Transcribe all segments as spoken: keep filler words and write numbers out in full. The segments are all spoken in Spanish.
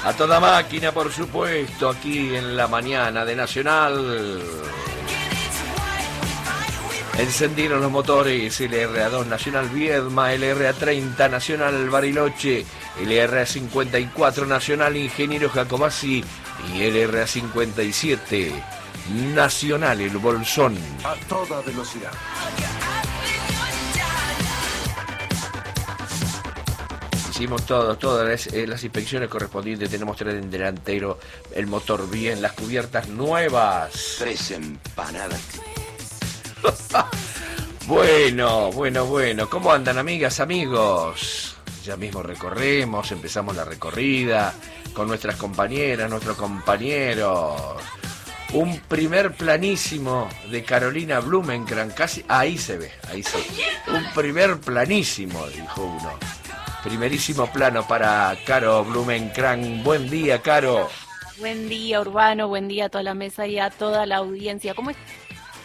A toda máquina, por supuesto, aquí en la mañana de Nacional. Encendieron los motores, L R A dos Nacional Viedma, L R A treinta Nacional Bariloche, L R A cincuenta y cuatro Nacional Ingeniero Jacobasi y L R A cincuenta y siete Nacional El Bolsón. A toda velocidad. Hicimos todo, todas las, eh, las inspecciones correspondientes. Tenemos tren delantero, el motor bien, las cubiertas nuevas. Tres empanadas. Bueno, bueno, bueno. ¿Cómo andan, amigas, amigos? Ya mismo recorremos, empezamos la recorrida con nuestras compañeras, nuestros compañeros. Un primer planísimo de Carolina Blumenkranz, casi, ahí se ve, ahí se ve. Un primer planísimo, dijo uno. Primerísimo plano para Caro Blumenkranz. Buen día, Caro. Buen día, Urbano, buen día a toda la mesa y a toda la audiencia. ¿Cómo estás?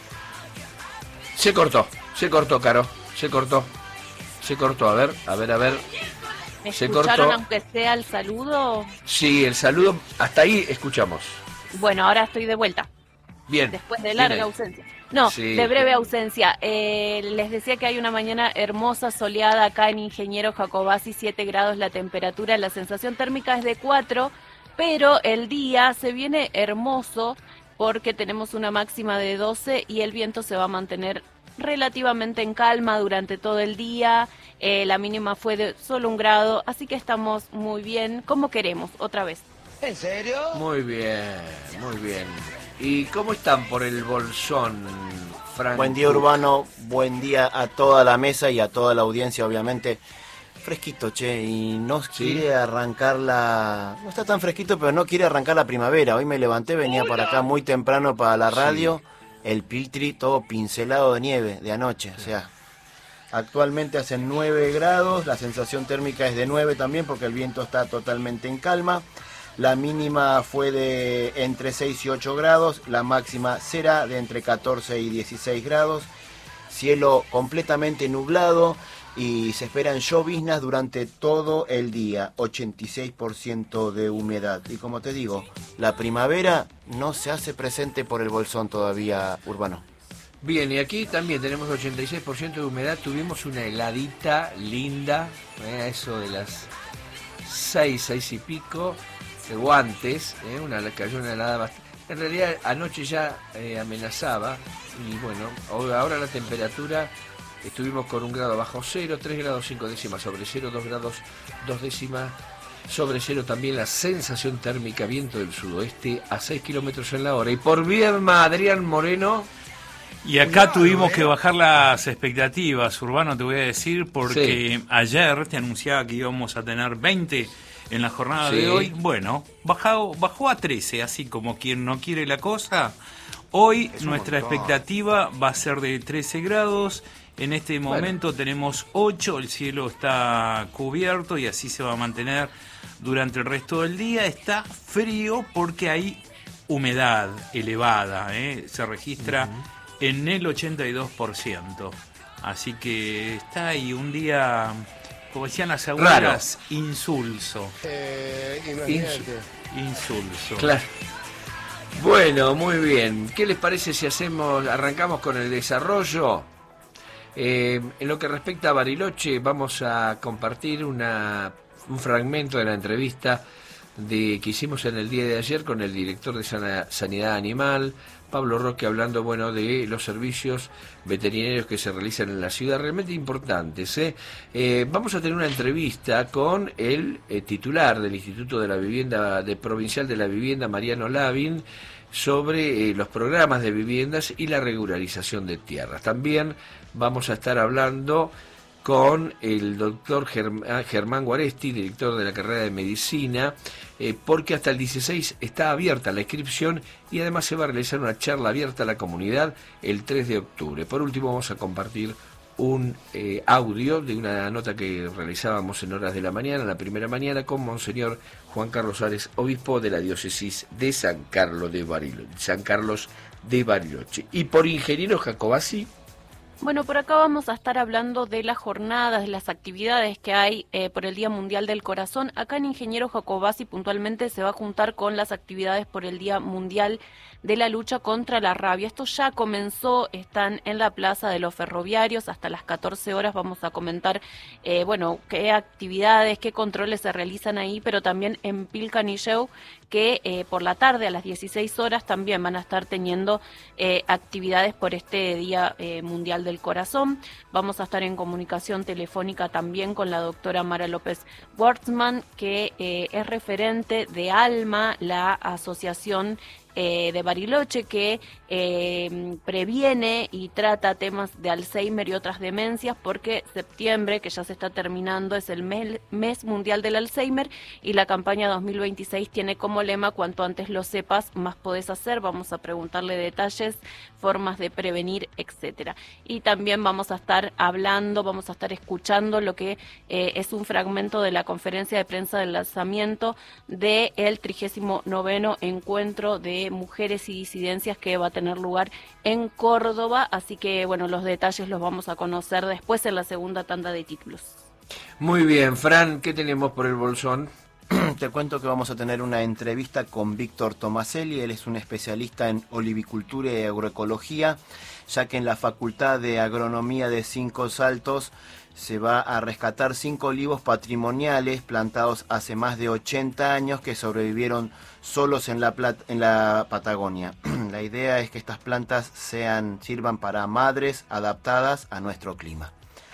Se cortó, se cortó, Caro, se cortó, se cortó, a ver, a ver, a ver. ¿Me se escucharon cortó. aunque sea el saludo? Sí, el saludo, hasta ahí escuchamos. Bueno, ahora estoy de vuelta. Bien. Después de larga bien ausencia. No, sí. de breve ausencia. Eh, les decía que hay una mañana hermosa, soleada acá en Ingeniero Jacobasi, siete grados la temperatura, la sensación térmica es de cuatro, pero el día se viene hermoso porque tenemos una máxima de doce y el viento se va a mantener relativamente en calma durante todo el día. Eh, la mínima fue de solo un grado, así que estamos muy bien, como queremos, otra vez. ¿En serio? Muy bien, muy bien. ¿Y cómo están por el Bolsón, Franco? Buen día, Urbano, buen día a toda la mesa y a toda la audiencia, obviamente. Fresquito, che, y no ¿Sí? quiere arrancar la... No está tan fresquito, pero no quiere arrancar la primavera. Hoy me levanté, venía para acá muy temprano para la radio, sí. El Piltri todo pincelado de nieve de anoche, o sea... Actualmente hacen nueve grados, la sensación térmica es de nueve también porque el viento está totalmente en calma. La mínima fue de entre seis y ocho grados, la máxima será de entre catorce y dieciséis grados. Cielo completamente nublado y se esperan lloviznas durante todo el día, ochenta y seis por ciento de humedad. Y como te digo, la primavera no se hace presente por el Bolsón todavía, Urbano. Bien, y aquí también tenemos ochenta y seis por ciento de humedad, tuvimos una heladita linda, eh, eso de las seis, seis y pico, de guantes, eh, una, cayó una helada bastante... En realidad anoche ya eh, amenazaba, y bueno, ahora la temperatura, estuvimos con un grado bajo cero, tres grados cinco décimas sobre cero, dos grados dos décimas sobre cero, también la sensación térmica, viento del sudoeste a seis kilómetros en la hora. Y por Viedma, Adrián Moreno... Y acá claro, tuvimos eh. que bajar las expectativas, Urbano, te voy a decir, porque sí. Ayer te anunciaba que íbamos a tener veinte en la jornada sí. de hoy. Bueno, bajado, bajó a trece, así como quien no quiere la cosa. Hoy es nuestra expectativa va a ser de trece grados. En este momento bueno. tenemos ocho, el cielo está cubierto y así se va a mantener durante el resto del día. Está frío porque hay humedad elevada, ¿eh? Se registra... Uh-huh. En el ochenta y dos por ciento. Así que está ahí un día, como decían las abuelas, insulso. Eh, imagínate. Insulso. Claro. Bueno, muy bien. ¿Qué les parece si hacemos, arrancamos con el desarrollo? Eh, en lo que respecta a Bariloche, vamos a compartir una, un fragmento de la entrevista de que hicimos en el día de ayer con el director de Sana, Sanidad Animal, Pablo Roque, hablando bueno de los servicios veterinarios que se realizan en la ciudad, realmente importantes. ¿eh? Eh, vamos a tener una entrevista con el eh, titular del Instituto de la Vivienda de Provincial de la Vivienda, Mariano Lavin, sobre eh, los programas de viviendas y la regularización de tierras. También vamos a estar hablando con el doctor Germán Guaresti, director de la carrera de Medicina, eh, porque hasta el dieciséis está abierta la inscripción y además se va a realizar una charla abierta a la comunidad el tres de octubre. Por último, vamos a compartir un eh, audio de una nota que realizábamos en horas de la mañana, la primera mañana, con Monseñor Juan Carlos Suárez, obispo de la diócesis de San Carlos de Bariloche. San Carlos de Bariloche. Y por Ingeniero Jacobasi, Bueno, por acá vamos a estar hablando de las jornadas, de las actividades que hay eh, por el Día Mundial del Corazón. Acá en Ingeniero Jacobasi puntualmente se va a juntar con las actividades por el Día Mundial de la lucha contra la rabia. Esto ya comenzó, están en la Plaza de los Ferroviarios hasta las catorce horas. Vamos a comentar, eh, bueno, qué actividades, qué controles se realizan ahí, pero también en Pilcanilleu, que eh, por la tarde a las dieciséis horas también van a estar teniendo eh, actividades por este Día eh, Mundial del Corazón. Vamos a estar en comunicación telefónica también con la doctora Mara López Wortsman, que eh, es referente de ALMA, la asociación Eh, de Bariloche, que eh, previene y trata temas de Alzheimer y otras demencias, porque septiembre, que ya se está terminando, es el mes, mes mundial del Alzheimer, y la campaña dos mil veintiséis tiene como lema: cuanto antes lo sepas, más podés hacer. Vamos a preguntarle detalles, formas de prevenir, etcétera. Y también vamos a estar hablando, vamos a estar escuchando lo que eh, es un fragmento de la conferencia de prensa del lanzamiento del trigésimo noveno encuentro de mujeres y disidencias que va a tener lugar en Córdoba, así que bueno, los detalles los vamos a conocer después en la segunda tanda de títulos. Muy bien, Fran, ¿qué tenemos por el bolsón? Te cuento que vamos a tener una entrevista con Víctor Tomaselli. Él es un especialista en olivicultura y agroecología, ya que en la Facultad de Agronomía de Cinco Saltos se va a rescatar cinco olivos patrimoniales plantados hace más de ochenta años que sobrevivieron solos en la, Plat- en la Patagonia. La idea es que estas plantas sean, sirvan para madres adaptadas a nuestro clima.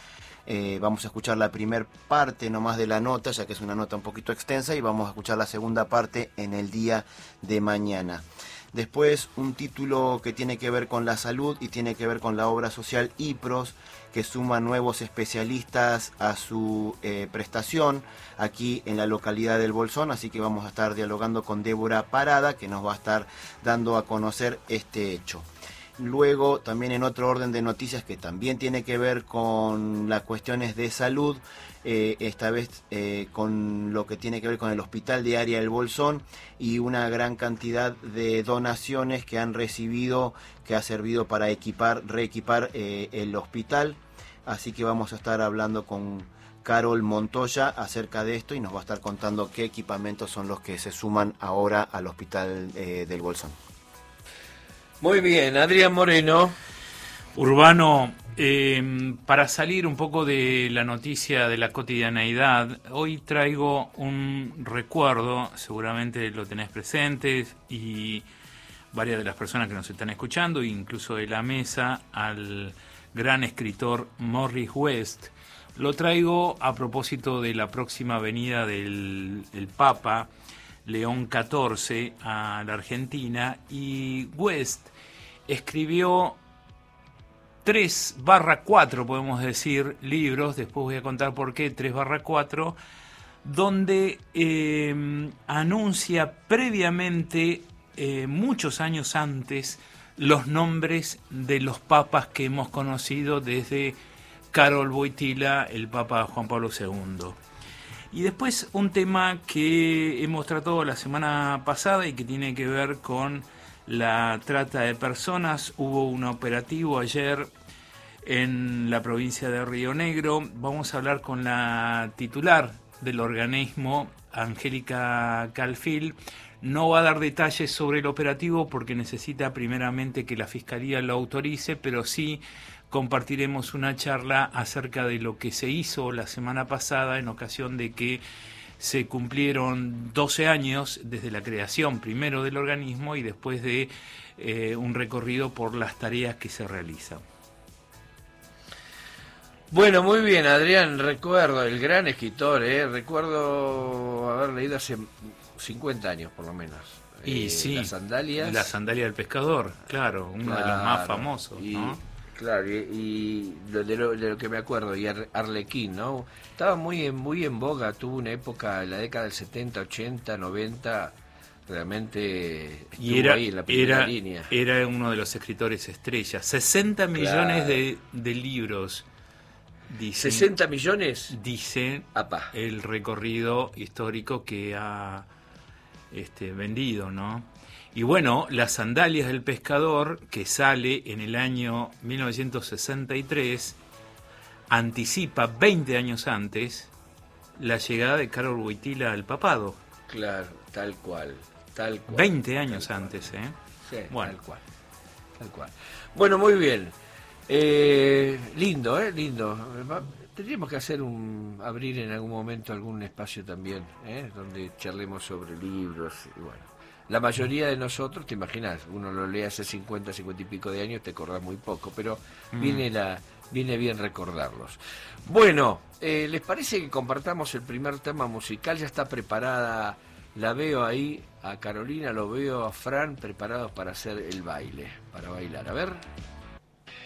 Eh, vamos a escuchar la primera parte nomás de la nota, ya que es una nota un poquito extensa, y vamos a escuchar la segunda parte en el día de mañana. Después, un título que tiene que ver con la salud y tiene que ver con la obra social IPROS, que suma nuevos especialistas a su eh, prestación aquí en la localidad del Bolsón, así que vamos a estar dialogando con Débora Parada, que nos va a estar dando a conocer este hecho. Luego, también en otro orden de noticias que también tiene que ver con las cuestiones de salud, eh, esta vez eh, con lo que tiene que ver con el Hospital de Área del Bolsón y una gran cantidad de donaciones que han recibido, que ha servido para equipar, reequipar eh, el hospital. Así que vamos a estar hablando con Carol Montoya acerca de esto y nos va a estar contando qué equipamientos son los que se suman ahora al Hospital eh, del Bolsón. Muy bien, Adrián Moreno. Urbano, eh, para salir un poco de la noticia de la cotidianeidad, hoy traigo un recuerdo, seguramente lo tenés presente, y varias de las personas que nos están escuchando, incluso de la mesa, al gran escritor Morris West. Lo traigo a propósito de la próxima venida del el Papa León catorce a la Argentina, y West escribió tres barra cuatro, podemos decir, libros, después voy a contar por qué tres barra cuatro, donde eh, anuncia previamente, eh, muchos años antes, los nombres de los papas que hemos conocido desde Karol Wojtyła, el Papa Juan Pablo segundo. Y después un tema que hemos tratado la semana pasada y que tiene que ver con la trata de personas. Hubo un operativo ayer en la provincia de Río Negro. Vamos a hablar con la titular del organismo, Angélica Calfil. No va a dar detalles sobre el operativo porque necesita primeramente que la Fiscalía lo autorice, pero sí compartiremos una charla acerca de lo que se hizo la semana pasada en ocasión de que se cumplieron doce años desde la creación primero del organismo y después de eh, un recorrido por las tareas que se realizan. Bueno, muy bien, Adrián, recuerdo, el gran escritor, ¿eh? Recuerdo haber leído hace cincuenta años por lo menos. Y eh, sí, Las Sandalias. La Sandalia del Pescador, claro, uno Claro, de los más famosos, y, ¿no? Claro, y, y lo, de, lo, de lo que me acuerdo, y Ar, Arlequín, ¿no? Estaba muy en, muy en boga, tuvo una época en la década del setenta, ochenta, noventa, realmente estuvo Y era, ahí en la primera era, línea. era uno de los escritores estrellas. sesenta millones de, de libros. Dicen, ¿sesenta millones? Dicen Apá. el recorrido histórico que ha este, vendido, ¿no? Y bueno, Las sandalias del pescador, que sale en el año mil novecientos sesenta y tres, anticipa veinte años antes la llegada de Karol Wojtyla al papado. Claro, tal cual, tal cual. veinte años tal antes, cual. ¿eh? Sí, bueno. tal cual, tal cual. Bueno, muy bien. Eh, lindo, ¿eh? Lindo. Tendríamos que hacer un abrir en algún momento algún espacio también, ¿eh? Donde charlemos sobre libros y bueno. La mayoría de nosotros, te imaginas, uno lo lee hace cincuenta, cincuenta y pico de años, te acordás muy poco, pero mm. viene la viene bien recordarlos. Bueno, eh, ¿les parece que compartamos el primer tema musical? Ya está preparada, la veo ahí, a Carolina, lo veo a Fran, preparados para hacer el baile, para bailar. A ver...